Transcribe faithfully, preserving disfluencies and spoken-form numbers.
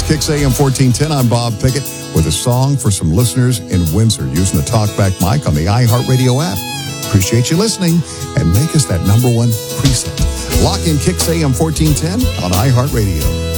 Kicks A M fourteen ten. I'm Bob Pickett with a song for some listeners in Windsor using the TalkBack mic on the iHeartRadio app. Appreciate you listening and make us that number one preset. Lock in Kicks A M fourteen ten on iHeartRadio.